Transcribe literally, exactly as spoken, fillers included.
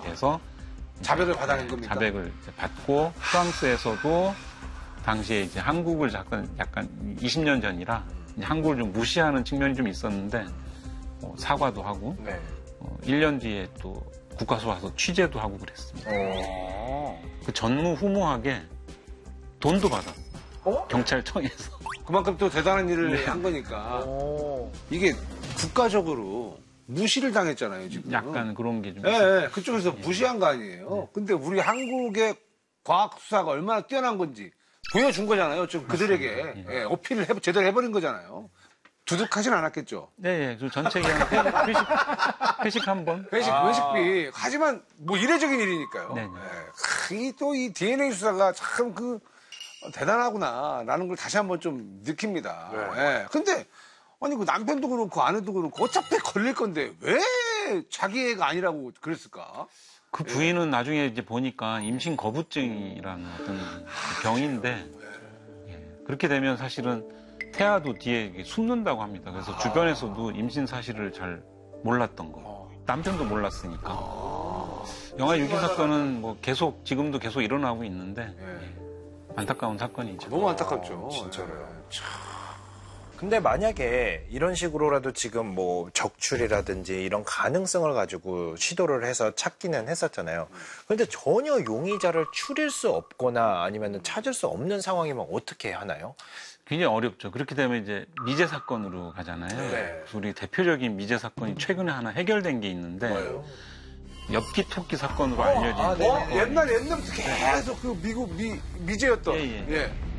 돼서 자백을 받아낸 겁니까? 자백을 받고 프랑스에서도 당시에 이제 한국을 약간, 약간 이십 년 전이라 이제 한국을 좀 무시하는 측면이 좀 있었는데 어, 사과도 하고 네. 어, 일 년 뒤에 또 국가수 와서 취재도 하고 그랬습니다. 어. 그 전무후무하게 돈도 받았어요. 어? 경찰청에서. 그만큼 또 대단한 일을 네. 한 거니까. 오. 이게 국가적으로 무시를 당했잖아요, 지금. 약간 그런 게 좀. 예, 있어요. 예, 그쪽에서 무시한 거 아니에요. 근데 우리 한국의 과학 수사가 얼마나 뛰어난 건지 보여준 거잖아요. 좀 그들에게 예, 어필을 해, 제대로 해버린 거잖아요. 두둑하진 않았겠죠. 네, 예. 그 전체 그냥 회- 회식, 회식 한 번. 회식, 아. 회식비. 하지만 뭐 이례적인 일이니까요. 네네. 이 또 이 디엔에이 수사가 참 그 대단하구나라는 걸 다시 한번 좀 느낍니다. 네. 예. 근데 아니 그 남편도 그렇고 아내도 그렇고 어차피 걸릴 건데 왜 자기 애가 아니라고 그랬을까? 그 부인은 나중에 이제 보니까 임신 거부증이라는 어떤 병인데 예, 그렇게 되면 사실은 태아도 뒤에 이게 숨는다고 합니다. 그래서 주변에서도 임신 사실을 잘 몰랐던 거. 남편도 몰랐으니까. 영화 유기 사건은 뭐 계속 지금도 계속 일어나고 있는데 예, 안타까운 사건이죠. 너무 안타깝죠. 진짜로요. 예. 근데 만약에 이런 식으로라도 지금 뭐 적출이라든지 이런 가능성을 가지고 시도를 해서 찾기는 했었잖아요. 그런데 전혀 용의자를 추릴 수 없거나 아니면 찾을 수 없는 상황이면 어떻게 하나요? 굉장히 어렵죠. 그렇게 되면 이제 미제 사건으로 가잖아요. 네. 우리 대표적인 미제 사건이 최근에 하나 해결된 게 있는데 뭐예요? 엽기 토끼 사건으로 알려진 아, 네. 어? 옛날 옛날부터 계속 그 미국 미, 미제였던. 예, 예. 예.